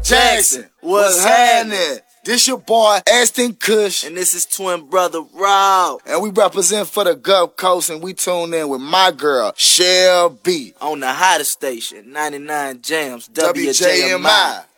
Jackson, what's happening? This your boy, Aston Kush. And this is twin brother Rob. And we represent for the Gulf Coast, and we tune in with my girl, Shell B. On the hottest station, 99 Jams, WJMI.